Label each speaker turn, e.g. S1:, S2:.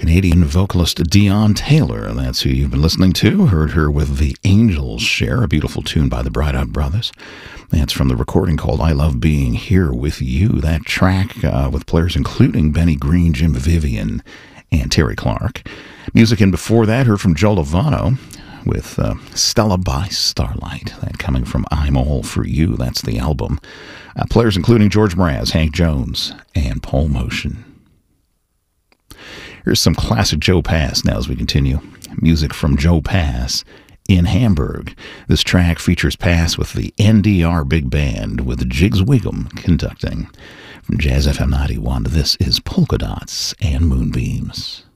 S1: Canadian vocalist Dion Taylor. That's who you've been listening to. Heard her with The Angels Share, a beautiful tune by the Bright Eyed Brothers. That's from the recording called I Love Being Here With You. That track with players including Benny Green, Jim Vivian, and Terry Clark. Music in before that, heard from Joe Lovano with Stella by Starlight. That coming from I'm All For You. That's the album. Players including George Mraz, Hank Jones, and Paul Motion. Here's some classic Joe Pass now as we continue. Music from Joe Pass in Hamburg. This track features Pass with the NDR Big Band with Jigs Wiggum conducting. From Jazz FM 91, this is Polka Dots and Moonbeams.